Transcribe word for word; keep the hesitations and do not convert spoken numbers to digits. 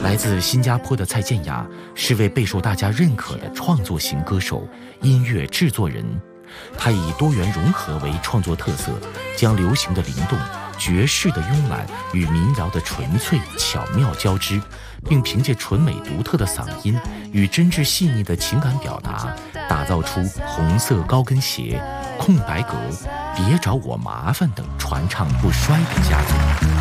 来自新加坡的蔡健雅是位备受大家认可的创作型歌手、音乐制作人。他以多元融合为创作特色，将流行的灵动、爵士的慵懒与民谣的纯粹巧妙交织，并凭借纯美独特的嗓音与真挚细腻的情感表达，打造出《红色高跟鞋》、《空白格》、《别找我麻烦》等传唱不衰的佳作。